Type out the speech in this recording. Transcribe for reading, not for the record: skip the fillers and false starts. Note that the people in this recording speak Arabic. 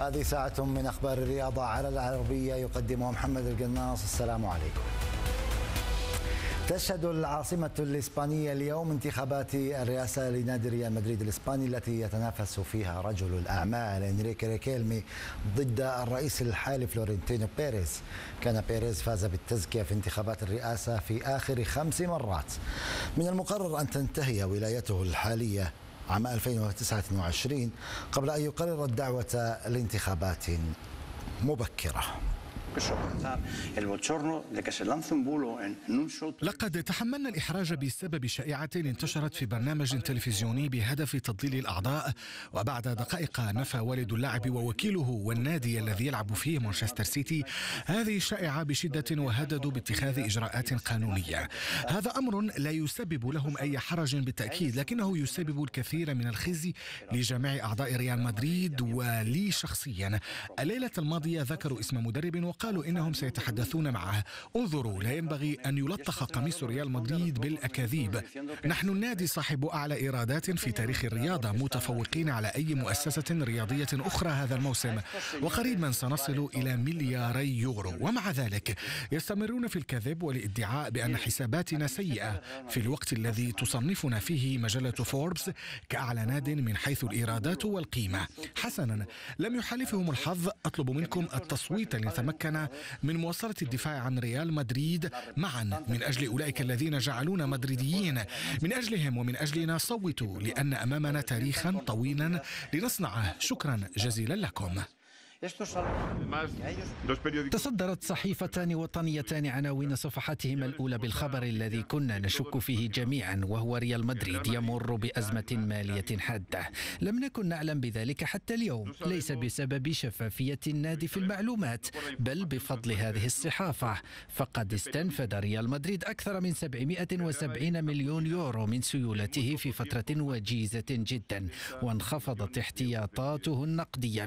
وهذه ساعة من أخبار الرياضة على العربية يقدمها محمد القناص. السلام عليكم. تشهد العاصمة الإسبانية اليوم انتخابات الرئاسة لنادي ريال مدريد الإسباني التي يتنافس فيها رجل الأعمال إنريكي ريكيلمي ضد الرئيس الحالي فلورنتينو بيريز. كان بيريز فاز بالتزكية في انتخابات الرئاسة في آخر 5 مرات. من المقرر أن تنتهي ولايته الحالية عام 2029 قبل أن يقرر الدعوة لانتخابات مبكرة. لقد تحملنا الإحراج بسبب شائعة انتشرت في برنامج تلفزيوني بهدف تضليل الأعضاء، وبعد دقائق نفى والد اللاعب ووكيله والنادي الذي يلعب فيه مانشستر سيتي هذه الشائعة بشدة، وهددوا باتخاذ إجراءات قانونية. هذا أمر لا يسبب لهم أي حرج بالتأكيد، لكنه يسبب الكثير من الخزي لجميع أعضاء ريال مدريد ولي شخصيا. الليلة الماضية ذكروا اسم مدرب وقالوا إنهم سيتحدثون معه. انظروا، لا ينبغي أن يلطخ قميص ريال مدريد بالأكاذيب. نحن النادي صاحب أعلى إيرادات في تاريخ الرياضة، متفوقين على أي مؤسسة رياضية أخرى هذا الموسم، وقريبا سنصل إلى 2 مليار يورو. ومع ذلك يستمرون في الكذب والادعاء بأن حساباتنا سيئة في الوقت الذي تصنفنا فيه مجلة فوربس كأعلى ناد من حيث الإيرادات والقيمة. حسنا، لم يحالفهم الحظ. أطلب منكم التصويت لنتمكن من مواصلة الدفاع عن ريال مدريد معا من أجل أولئك الذين جعلونا مدريديين. من أجلهم ومن أجلنا صوتوا، لأن أمامنا تاريخا طويلا لنصنعه. شكرا جزيلا لكم. تصدرت صحيفتان وطنيتان عناوين صفحاتهما الأولى بالخبر الذي كنا نشك فيه جميعا، وهو ريال مدريد يمر بأزمة مالية حادة. لم نكن نعلم بذلك حتى اليوم، ليس بسبب شفافية النادي في المعلومات، بل بفضل هذه الصحافة. فقد استنفد ريال مدريد أكثر من 770 مليون يورو من سيولته في فترة وجيزة جدا، وانخفضت احتياطاته النقدية